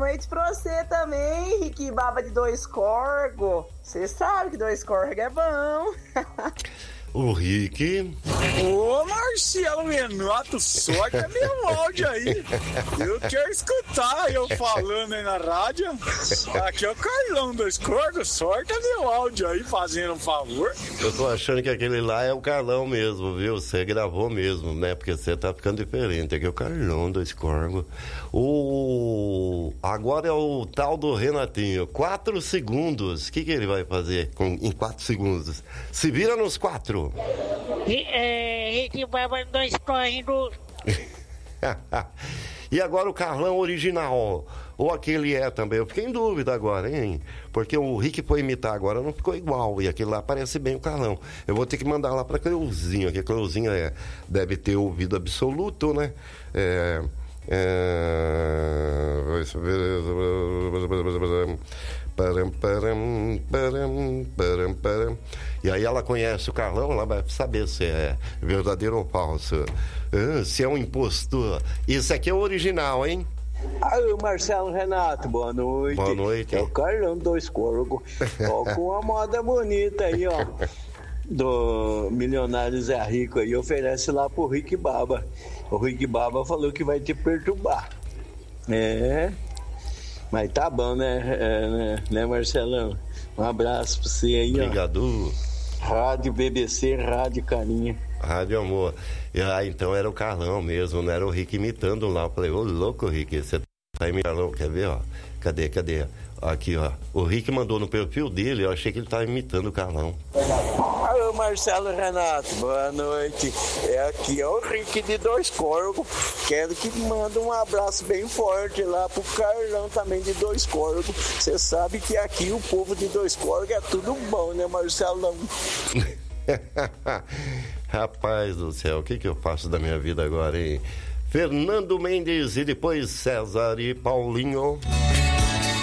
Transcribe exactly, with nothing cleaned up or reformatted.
noite pra você também, Rick Baba de Dois Corgos. Você sabe que Dois Corgos é bom. O Rick. Ô, Marcelo Renato, sorte meu áudio aí. Eu quero escutar eu falando aí na rádio. Aqui é o Carlão Dois Corgos, sorte meu áudio aí, fazendo um favor. Eu tô achando que aquele lá é o Carlão mesmo, viu? Você gravou mesmo, né? Porque você tá ficando diferente. Aqui é o Carlão Dois Corgos. O... Agora é o tal do Renatinho. Quatro segundos. O que, que ele vai fazer com... em quatro segundos? Se vira nos quatro. Rick Baba Dois Corgos. E agora o Carlão original. Ou aquele é também. Eu fiquei em dúvida agora, hein? Porque o Rick foi imitar agora, não ficou igual. E aquele lá parece bem o Carlão. Eu vou ter que mandar lá pra Cleuzinho. Que a Cleuzinha é, deve ter ouvido absoluto, né? É... é... Param, param, param, param, param. E aí ela conhece o Carlão, ela vai saber se é verdadeiro ou falso. Ah, se é um impostor. Isso aqui é o original, hein? Alô, Marcelo Renato, boa noite. Boa noite. É o Carlão Dois Corgos. Ó, com uma moda bonita aí, ó. Do Milionário Zé Rico aí, oferece lá pro Rick Baba. O Rick Baba falou que vai te perturbar. É. Mas tá bom, né, é, né, né, Marcelão? Um abraço pra você aí, Obrigado. ó. Rádio B B C, Rádio Carinha. Rádio Amor. E, ah, então era o Carlão mesmo, não era o Rick imitando lá. Eu falei, ô louco, Rick, você tá imitando, quer ver, ó? Cadê, cadê? Aqui, ó. O Rick mandou no perfil dele, eu achei que ele tava imitando o Carlão. Alô, Marcelo Renato, boa noite. É aqui, é o Rick de Dois Corgos. Quero que mande um abraço bem forte lá pro Carlão também de Dois Corgos. Você sabe que aqui o povo de Dois Corgos é tudo bom, né, Marcelão? Rapaz do céu, o que que eu faço da minha vida agora, hein? Fernando Mendes e depois César e Paulinho.